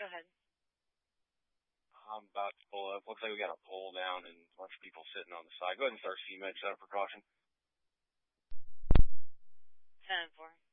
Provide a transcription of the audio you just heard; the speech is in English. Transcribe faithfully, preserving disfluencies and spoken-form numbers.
Go ahead. I'm about to pull up. Looks like we got a pole down and a bunch of people sitting on the side. Go ahead and start C M E D, set up precaution. ten four.